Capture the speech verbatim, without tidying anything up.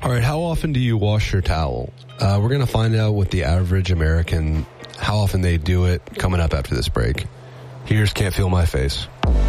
All right, how often do you wash your towel? Uh, we're going to find out what the average American, how often they do it, coming up after this break. Here's Can't Feel My Face.